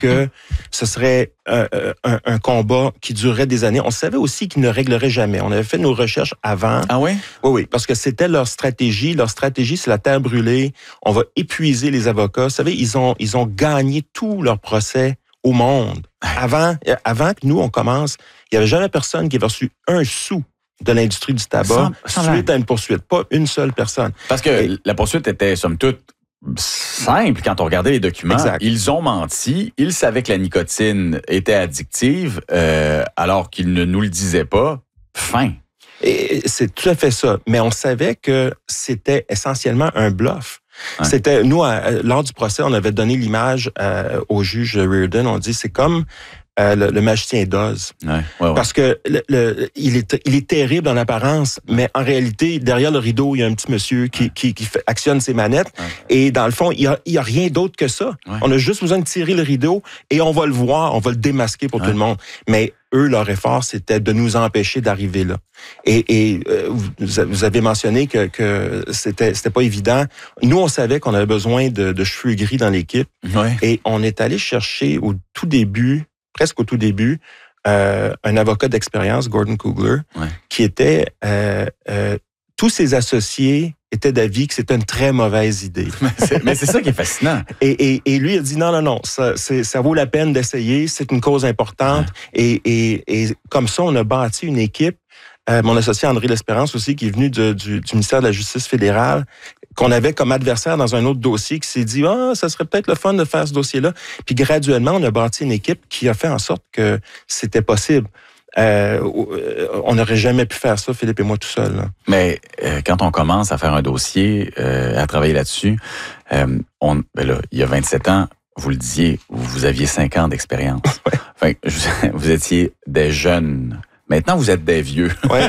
que ce serait un combat qui durerait des années. On savait aussi qu'ils ne régleraient jamais. On avait fait nos recherches avant. Ah oui? Oui, parce que c'était leur stratégie. Leur stratégie, c'est la terre brûlée. On va épuiser les avocats. Vous savez, ils ont gagné tous leurs procès au monde. Avant que nous, on commence, il n'y avait jamais personne qui avait reçu un sou de l'industrie du tabac suite à une poursuite. Pas une seule personne. Parce que la poursuite était, somme toute, simple quand on regardait les documents. Exact. Ils ont menti. Ils savaient que la nicotine était addictive alors qu'ils ne nous le disaient pas. Fin. Et c'est tout à fait ça. Mais on savait que c'était essentiellement un bluff. Ouais. C'était nous, lors du procès, on avait donné l'image au juge Reardon. On dit c'est comme le magicien d'Oz. Ouais. Parce que il est terrible en apparence, mais en réalité, derrière le rideau, il y a un petit monsieur qui actionne ses manettes. Ouais. Et dans le fond, il y a rien d'autre que ça. Ouais. On a juste besoin de tirer le rideau et on va le voir, on va le démasquer pour tout le monde. Mais eux, leur effort, c'était de nous empêcher d'arriver là. Et vous avez mentionné que c'était pas évident. Nous, on savait qu'on avait besoin de cheveux gris dans l'équipe. Ouais. Et on est allé chercher presque au tout début, un avocat d'expérience, Gordon Kugler, qui était... tous ses associés étaient d'avis que c'était une très mauvaise idée. Mais c'est ça qui est fascinant. Et lui, il a dit non, ça vaut la peine d'essayer, c'est une cause importante. Ouais. Et comme ça, on a bâti une équipe. Mon associé André L'Espérance aussi, qui est venu du ministère de la Justice fédérale, qu'on avait comme adversaire dans un autre dossier, qui s'est dit ça serait peut-être le fun de faire ce dossier-là. Puis graduellement, on a bâti une équipe qui a fait en sorte que c'était possible. On n'aurait jamais pu faire ça, Philippe et moi, tout seul. Là. Mais quand on commence à faire un dossier, à travailler là-dessus, il y a 27 ans, vous le disiez, vous aviez 5 ans d'expérience. Ouais. Enfin, vous étiez des jeunes. Maintenant, vous êtes des vieux. Ouais.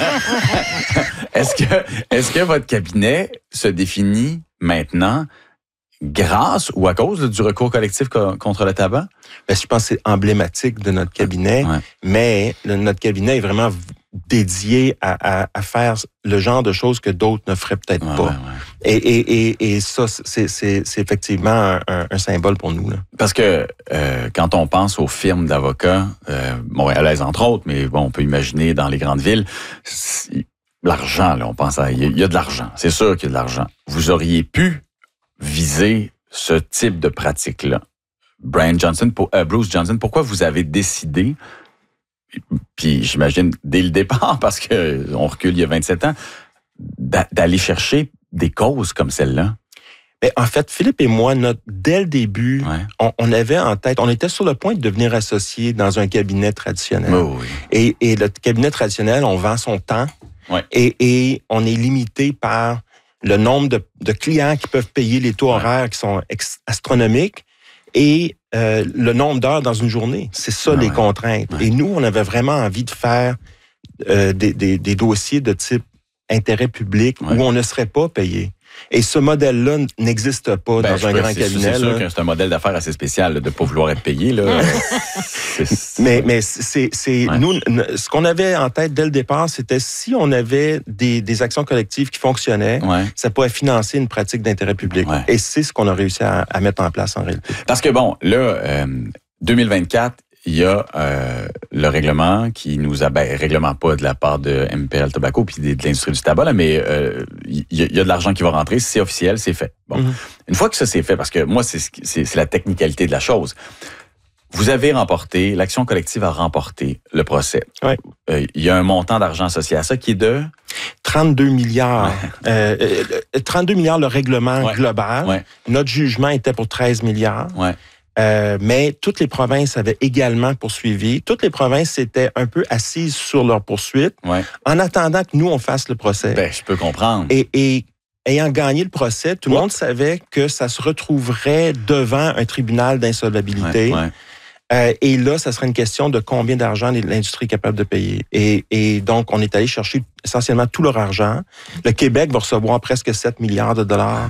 Est-ce que votre cabinet se définit maintenant grâce ou à cause du recours collectif contre le tabac? Ben, je pense que c'est emblématique de notre cabinet, mais notre cabinet est vraiment dédié à faire le genre de choses que d'autres ne feraient peut-être pas. Et ça, c'est effectivement un symbole pour nous. Là. Parce que quand on pense aux firmes d'avocats, montréalaises entre autres, mais bon, on peut imaginer dans les grandes villes, l'argent, là, on pense il y a de l'argent. C'est sûr qu'il y a de l'argent. Vous auriez pu viser ce type de pratique-là. Bruce Johnson, pourquoi vous avez décidé, puis j'imagine dès le départ, parce que on recule il y a 27 ans, d'aller chercher des causes comme celle-là? Mais en fait, Philippe et moi, dès le début, on avait en tête, on était sur le point de devenir associés dans un cabinet traditionnel. Oh oui. Et le cabinet traditionnel, on vend son temps et on est limité par le nombre de clients qui peuvent payer les taux horaires qui sont astronomiques et le nombre d'heures dans une journée. C'est ça les contraintes. Et nous, on avait vraiment envie de faire des dossiers de type intérêt public où on ne serait pas payé. Et ce modèle-là n'existe pas dans un grand cabinet. C'est sûr que c'est un modèle d'affaires assez spécial de ne pas vouloir être payé. Là. Mais c'est nous, ce qu'on avait en tête dès le départ, c'était si on avait des actions collectives qui fonctionnaient, ça pourrait financer une pratique d'intérêt public. Ouais. Et c'est ce qu'on a réussi à mettre en place en réalité. Parce que bon, là, 2024, il y a le règlement qui nous a... règlement pas de la part de MPL Tobacco puis de l'industrie du tabac, là, mais il y a de l'argent qui va rentrer, c'est officiel, c'est fait. Bon. Une fois que ça c'est fait, parce que moi, c'est la technicalité de la chose, vous avez remporté, l'action collective a remporté le procès. Ouais. Il y a un montant d'argent associé à ça qui est de... 32 milliards. 32 milliards le règlement global. Ouais. Notre jugement était pour 13 milliards. Ouais. Mais toutes les provinces avaient également poursuivi. Toutes les provinces étaient un peu assises sur leur poursuite en attendant que nous, on fasse le procès. Je peux comprendre. Et ayant gagné le procès, tout le monde savait que ça se retrouverait devant un tribunal d'insolvabilité. Et là, ça serait une question de combien d'argent l'industrie est capable de payer. Et donc, on est allé chercher essentiellement tout leur argent. Le Québec va recevoir presque 7 milliards de dollars.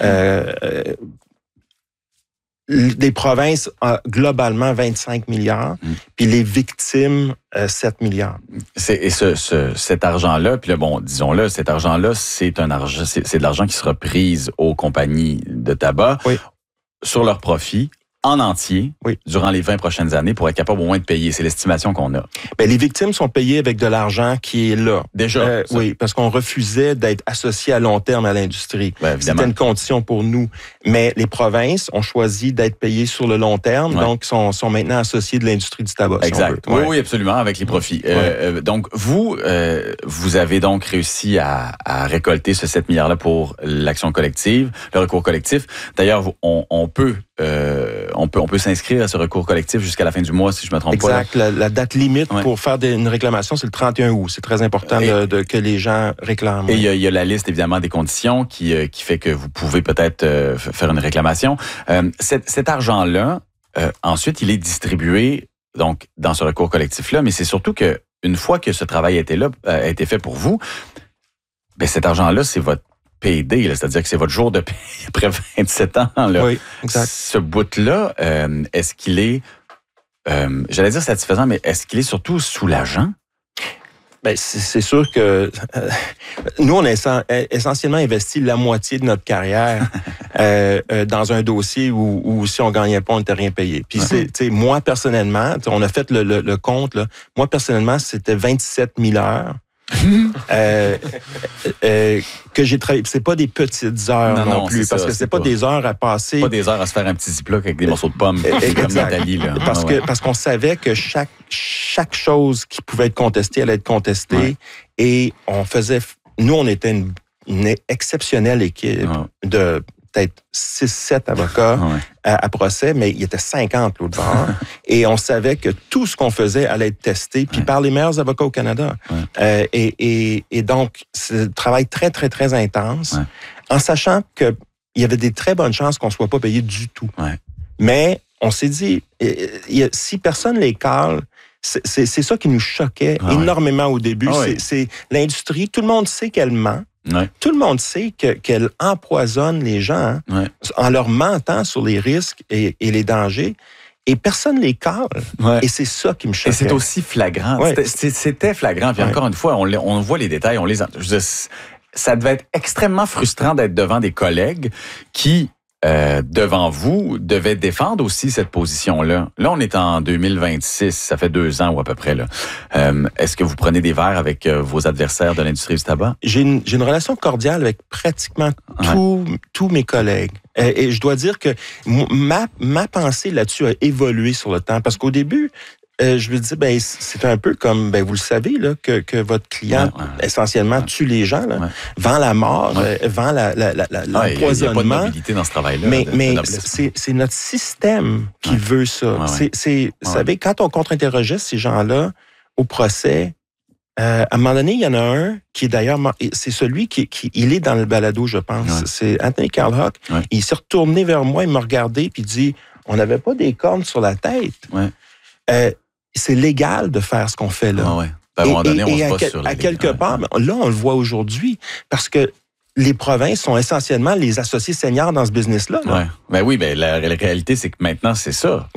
Les provinces, globalement, 25 milliards, puis les victimes, 7 milliards. Cet argent-là, puis là, bon, disons-le, cet argent-là, c'est de l'argent qui sera pris aux compagnies de tabac sur leur profit en entier durant les 20 prochaines années pour être capable au moins de payer. C'est l'estimation qu'on a. Ben, les victimes sont payées avec de l'argent qui est là. Déjà. Oui, parce qu'on refusait d'être associés à long terme à l'industrie. Ben, c'était une condition pour nous. Mais les provinces ont choisi d'être payées sur le long terme, donc sont maintenant associés de l'industrie du tabac. Exact. Si on veut. Oui, absolument, avec les profits. Donc, vous avez donc réussi à récolter ce 7 milliards-là pour l'action collective, le recours collectif. D'ailleurs, on peut s'inscrire à ce recours collectif jusqu'à la fin du mois, si je me trompe pas. Exact. La date limite pour faire une réclamation, c'est le 31 août. C'est très important que les gens réclament. Et il y a la liste, évidemment, des conditions qui fait que vous pouvez peut-être faire une réclamation. Cet argent-là, ensuite, il est distribué donc dans ce recours collectif-là, mais c'est surtout que une fois que ce travail a été fait pour vous, ben cet argent-là, c'est votre PD, c'est-à-dire que c'est votre jour de paie après 27 ans. Là. Oui, exact. Ce bout-là, est-ce qu'il est, j'allais dire satisfaisant, mais est-ce qu'il est surtout soulageant? Ben, c'est sûr que nous, on a essentiellement investi la moitié de notre carrière dans un dossier où si on gagnait pas, on n'était rien payé. Puis moi, personnellement, on a fait le compte, là, moi, personnellement, c'était 27 000 heures. Que j'ai travaillé. C'est pas des petites heures non plus, parce que c'est pas des heures à passer. Pas des heures à se faire un petit ziploc avec des morceaux de pommes comme Nathalie. Là. Parce qu'on savait que chaque chose qui pouvait être contestée allait être contestée, et nous, on était une exceptionnelle équipe de peut-être 6-7 avocats à procès, mais il y était 50 l'autre bord. Et on savait que tout ce qu'on faisait allait être testé, puis par les meilleurs avocats au Canada. Et donc, c'est un travail très, très, très intense, en sachant qu'il y avait des très bonnes chances qu'on ne soit pas payé du tout. Mais on s'est dit, si personne les cale, c'est ça qui nous choquait énormément au début. C'est l'industrie, tout le monde sait qu'elle ment. Tout le monde sait qu'elle empoisonne les gens en leur mentant sur les risques et les dangers, et personne les cale. Et c'est ça qui me choquait. Et c'est aussi flagrant. C'était flagrant. Puis encore une fois, on voit les détails, on les entend. Ça devait être extrêmement frustrant d'être devant des collègues qui, devant vous, devaient défendre aussi cette position-là. Là, on est en 2026, ça fait 2 ans ou à peu près. Là. Est-ce que vous prenez des verres avec vos adversaires de l'industrie du tabac? J'ai une relation cordiale avec pratiquement tous mes collègues. Et je dois dire que ma pensée là-dessus a évolué sur le temps. Parce qu'au début, je me dis, c'est un peu comme, vous le savez, là, que votre client, essentiellement, tue les gens, là, vend la mort, vend l'empoisonnement. Il n'y a pas de mobilité dans ce travail-là. Mais c'est notre système qui veut ça. Vous savez, quand on contre-interrogeait ces gens-là au procès, à un moment donné, il y en a un qui est d'ailleurs, c'est celui il est dans le balado, je pense. C'est Anthony Carlhock. Il s'est retourné vers moi, il m'a regardé, puis il dit, on n'avait pas des cornes sur la tête. C'est légal de faire ce qu'on fait là. À un moment donné, on se base sur à quelque part, là, on le voit aujourd'hui, parce que les provinces sont essentiellement les associés seniors dans ce business-là. La réalité, c'est que maintenant, c'est ça.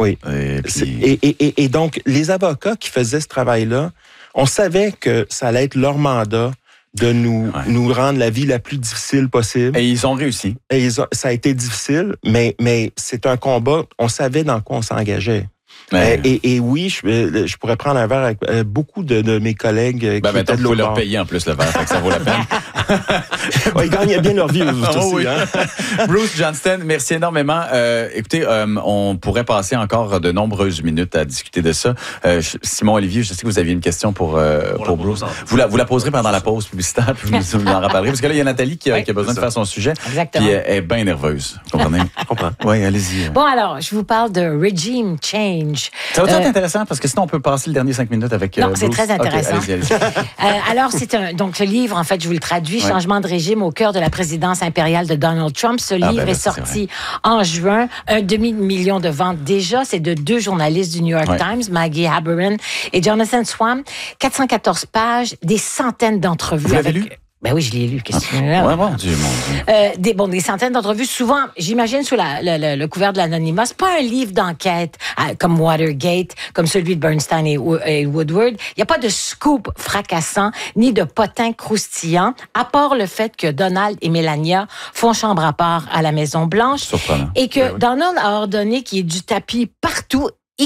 Et donc, les avocats qui faisaient ce travail-là, on savait que ça allait être leur mandat de nous rendre la vie la plus difficile possible. Et ils ont réussi. Ça a été difficile, mais c'est un combat. On savait dans quoi on s'engageait. Et oui, je pourrais prendre un verre avec beaucoup de mes collègues qui étaient de l'autre bord. Il faut leur payer en plus le verre, fait que ça vaut la peine. Ils gagnent bien leur vie aussi. Bruce Johnston, merci énormément. Écoutez, on pourrait passer encore de nombreuses minutes à discuter de ça. Simon Olivier, je sais que vous aviez une question pour Bruce. Vous la poserez pendant la pause publicitaire, puis vous nous en reparlerez. Parce que là, il y a Nathalie qui a besoin de faire son sujet. Exactement. Puis elle est bien nerveuse. Vous comprenez? Je comprends. Oui, allez-y. Bon, alors, je vous parle de Regime Change. Ça va être intéressant parce que sinon on peut passer le dernier 5 minutes avec Non, Bruce. c'est très intéressant. Okay, allez-y. Alors, donc ce livre, en fait, je vous le traduis, Changement de régime au cœur de la présidence impériale de Donald Trump. Ce livre est sorti en juin, 250 000 de ventes déjà. C'est de 2 journalistes du New York Times, Maggie Haberman et Jonathan Swan. 414 pages, des centaines d'entrevues. Vous l'avez lu? Ben oui, je l'ai lu. Qu'est-ce que tu veux? Ouais, mon Dieu. Des centaines d'entrevues, souvent, j'imagine, sous le couvert de l'anonymat. C'est pas un livre d'enquête comme Watergate, comme celui de Bernstein et Woodward. Il n'y a pas de scoop fracassant, ni de potin croustillant, à part le fait que Donald et Melania font chambre à part à la Maison-Blanche. Surprenant. Et que Donald a ordonné qu'il y ait du tapis partout